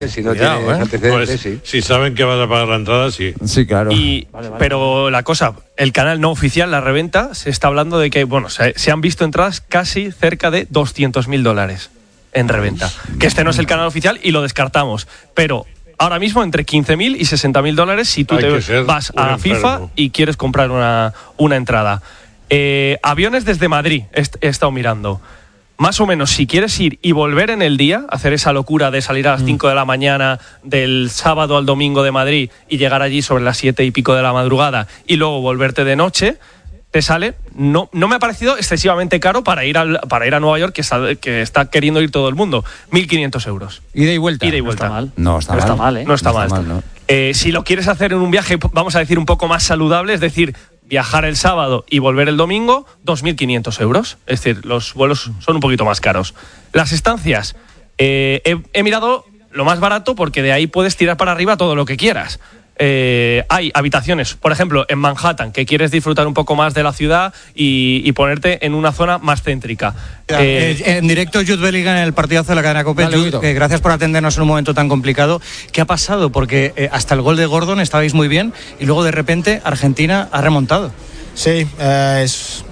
Si no tienes antecedentes, pues, sí. Si saben que vas a pagar la entrada, sí. Sí, claro. Pero la cosa, el canal no oficial, la reventa, se está hablando de que, bueno, se han visto entradas casi cerca de $200.000 en reventa. Que este no es el canal oficial y lo descartamos. Pero ahora mismo entre $15.000 y $60.000 si tú te vas a FIFA y quieres comprar una entrada. Aviones desde Madrid, he estado mirando. Más o menos, si quieres ir y volver en el día, hacer esa locura de salir a las 5 de la mañana del sábado al domingo de Madrid y llegar allí sobre las 7 y pico de la madrugada y luego volverte de noche, te sale, no me ha parecido excesivamente caro para ir a Nueva York, que está queriendo ir todo el mundo, 1.500 euros. ¿Ida y vuelta? Ida y vuelta. No está mal. No está mal. Si lo quieres hacer en un viaje, vamos a decir, un poco más saludable, es decir, viajar el sábado y volver el domingo, 2.500 euros. Es decir, los vuelos son un poquito más caros. Las estancias, he mirado lo más barato porque de ahí puedes tirar para arriba todo lo que quieras. Hay habitaciones, por ejemplo, en Manhattan, que quieres disfrutar un poco más de la ciudad y ponerte en una zona más céntrica. En directo, Jude Bellingham en el partidazo de la cadena COPE. Jude, gracias por atendernos en un momento tan complicado. ¿Qué ha pasado? Porque hasta el gol de Gordon estabais muy bien y luego de repente Argentina ha remontado. Sí, es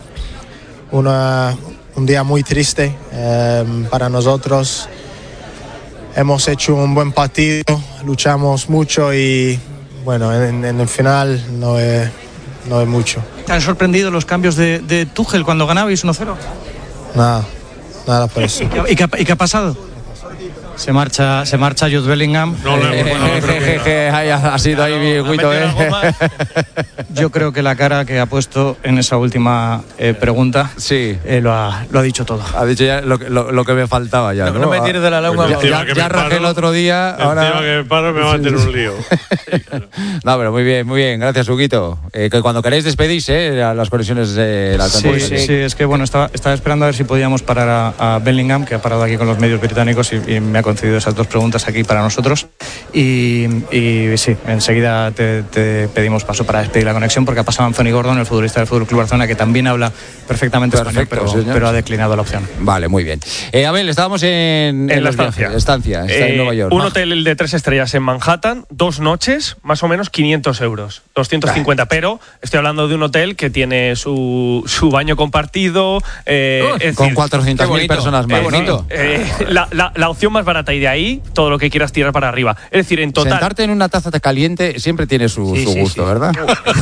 un día muy triste para nosotros. Hemos hecho un buen partido, luchamos mucho y bueno, en el final no es mucho. ¿Te han sorprendido los cambios de Tuchel cuando ganabais 1-0? Nada por eso. ¿Y qué ha pasado? Se marcha Jude Bellingham. Ha sido ahí Guito, Yo creo que la cara que ha puesto en esa última pregunta lo ha dicho todo. Ha dicho ya lo que me faltaba ya. No me tires de la lengua. Ya rajé el otro día. Encima que me paro me va a meter un lío. No, pero muy bien. Gracias, Huguito. Que cuando queréis despedís, a las conexiones de la Atlantic. Sí, es que bueno, estaba esperando a ver si podíamos parar a Bellingham, que ha parado aquí con los medios británicos y me ha concedido esas dos preguntas aquí para nosotros. Y sí, enseguida te pedimos paso para despedir la conexión, porque ha pasado Anthony Gordon, el futbolista del FC Barcelona, que también habla perfectamente español, pero ha declinado la opción. Vale, muy bien. Abel, estábamos en la estancia. Está en Nueva York. Un hotel de 3 estrellas en Manhattan, 2 noches, más o menos 500 euros, 250, pero estoy hablando de un hotel que tiene su baño compartido. Con 400.000 personas más. La opción más barata, y de ahí todo lo que quieras tirar para arriba. Es decir, en total... Sentarte en una taza caliente siempre tiene su gusto, ¿verdad?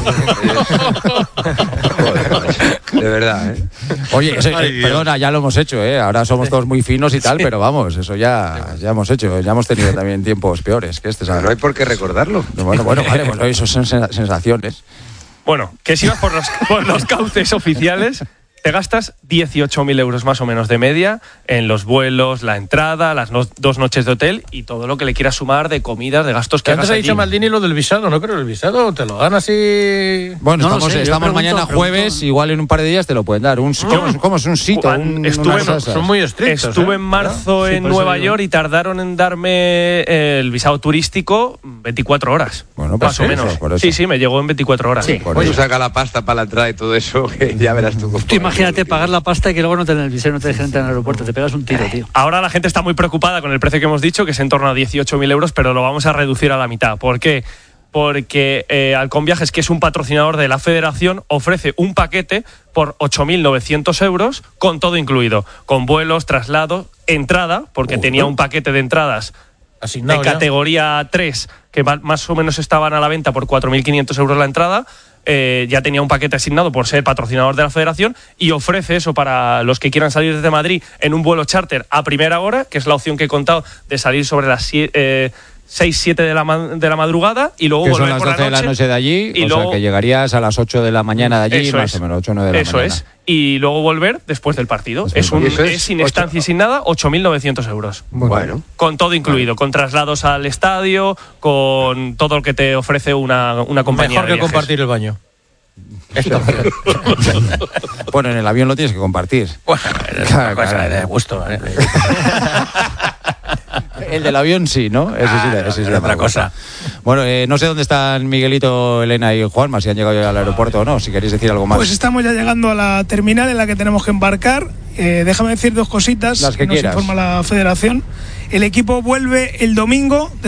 De verdad, Oye, perdona, ya lo hemos hecho, ahora somos todos muy finos y tal, pero vamos, eso ya hemos hecho, ya hemos tenido también tiempos peores que este, ¿sabes? No hay por qué recordarlo. Bueno, vale, pues eso son sensaciones. Bueno, que si vas por los cauces oficiales, te gastas 18.000 euros más o menos de media en los vuelos, la entrada, las 2 noches de hotel y todo lo que le quieras sumar de comidas, de gastos que hagas antes ha allí. dicho Maldini lo del visado, ¿no? Pero el visado te lo dan así... Bueno, estamos mañana jueves, igual en un par de días te lo pueden dar. ¿Cómo es un sito? Son muy estrictos. Estuve en marzo en Nueva York y tardaron en darme el visado turístico 24 horas. Bueno, más o menos. Sí, me llegó en 24 horas. Sí, tú saca la pasta para la entrada y todo eso, que ya verás tú. Imagínate pagar la pasta y que luego no te den el visado, no te dejen entrar en el aeropuerto, te pegas un tiro, tío. Ahora la gente está muy preocupada con el precio que hemos dicho, que es en torno a 18.000 euros, pero lo vamos a reducir a la mitad. ¿Por qué? Porque Halcón Viajes, que es un patrocinador de la federación, ofrece un paquete por 8.900 euros con todo incluido, con vuelos, traslados, entrada, porque tenía un paquete de entradas asignado de categoría 3 que más o menos estaban a la venta por 4.500 euros la entrada. Ya tenía un paquete asignado por ser patrocinador de la federación y ofrece eso para los que quieran salir desde Madrid en un vuelo charter a primera hora, que es la opción que he contado de salir sobre las 6-7 de la madrugada y luego volver las por 12 la noche de la noche de allí, y luego, sea que llegarías a las 8 de la mañana de allí, más o menos 8 o 9 de la mañana. Eso es, y luego volver después del partido. Es sin estancia y sin nada, 8.900 euros. Bueno. Con todo incluido, con traslados al estadio, con todo lo que te ofrece una compañía. Mejor que compartir el baño. Bueno, en el avión lo tienes que compartir. Bueno, es una cosa de gusto. El del avión sí, ¿no? Ese sí, otra cosa. Bueno, no sé dónde están Miguelito, Elena y Juanma, si han llegado ya al aeropuerto o no, si queréis decir algo más. Pues estamos ya llegando a la terminal en la que tenemos que embarcar. Déjame decir 2 cositas las que nos informa la federación. El equipo vuelve el domingo.